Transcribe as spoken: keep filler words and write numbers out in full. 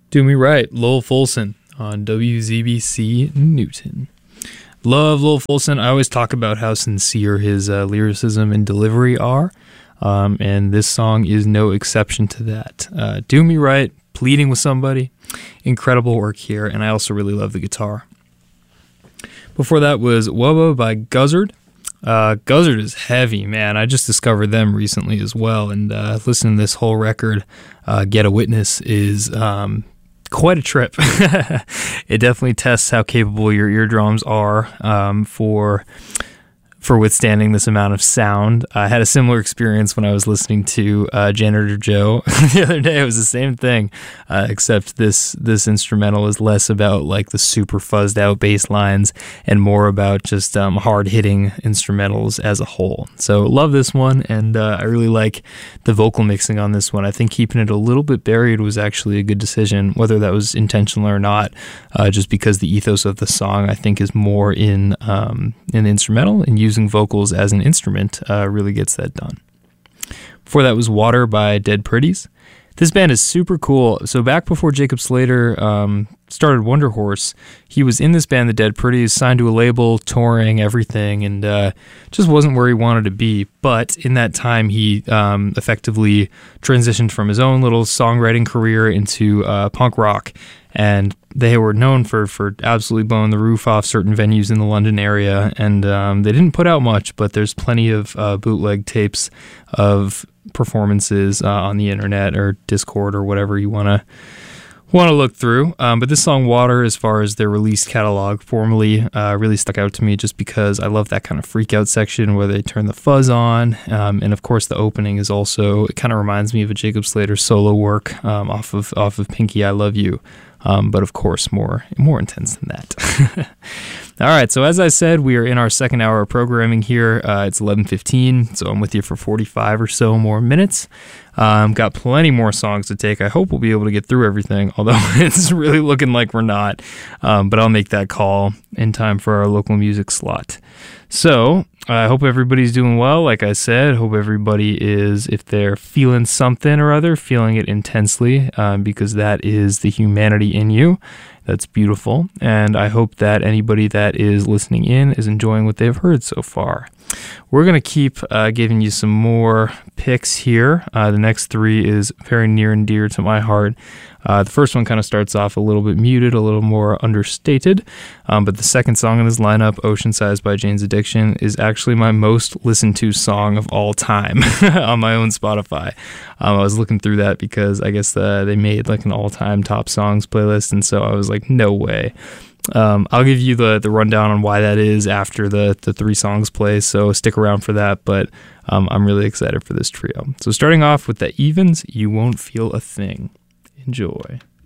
Do Me Right, Lowell Fulson on W Z B C Newton. Love Lowell Fulson. I always talk about how sincere his uh, lyricism and delivery are, um, and this song is no exception to that. Uh, Do Me Right, pleading with somebody, incredible work here, and I also really love the guitar. Before that was Wubba by Guzzard. Uh, Guzzard is heavy, man. I just discovered them recently as well, and uh, listening to this whole record, uh, Get a Witness, is um, quite a trip. It definitely tests how capable your eardrums are um, for for withstanding this amount of sound. I had a similar experience when I was listening to uh, Janitor Joe the other day. It was the same thing, uh, except this this instrumental is less about like the super fuzzed out bass lines and more about just um, hard hitting instrumentals as a whole. So love this one, and uh, I really like the vocal mixing on this one. I think keeping it a little bit buried was actually a good decision, whether that was intentional or not, uh, just because the ethos of the song I think is more in um, in the instrumental, and using vocals as an instrument uh, really gets that done. Before that was Water by Dead Pretties. This band is super cool. So back before Jacob Slater um, started Wonder Horse, he was in this band, the Dead Pretties, signed to a label, touring, everything, and uh, just wasn't where he wanted to be. But in that time, he um, effectively transitioned from his own little songwriting career into uh, punk rock, and they were known for, for absolutely blowing the roof off certain venues in the London area, and um, they didn't put out much, but there's plenty of uh, bootleg tapes of performances uh, on the internet or Discord or whatever you want to want to look through. Um, but this song, Water, as far as their released catalog formally, uh, really stuck out to me just because I love that kind of freak out section where they turn the fuzz on. Um, and of course, the opening is also, it kind of reminds me of a Jacob Slater solo work um, off of off of Pinky, I Love You. Um, but of course, more more intense than that. All right, so as I said, we are in our second hour of programming here. Uh, it's eleven fifteen, so I'm with you for forty-five or so more minutes. Um, got plenty more songs to take. I hope we'll be able to get through everything, although it's really looking like we're not. Um, but I'll make that call in time for our local music slot. So I uh, hope everybody's doing well. Like I said, hope everybody is, if they're feeling something or other, feeling it intensely, um, because that is the humanity in you. That's beautiful. And I hope that anybody that is listening in is enjoying what they've heard so far. We're going to keep uh, giving you some more picks here. Uh, the next three is very near and dear to my heart. Uh, the first one kind of starts off a little bit muted, a little more understated. Um, but the second song in this lineup, Ocean Size by Jane's Addiction, is actually my most listened to song of all time on my own Spotify. Um, I was looking through that because I guess uh, they made like an all-time top songs playlist. And so I was like, no way. Um, I'll give you the, the rundown on why that is after the, the three songs play, so stick around for that, but um, I'm really excited for this trio. So starting off with the Evens, You Won't Feel a Thing. Enjoy.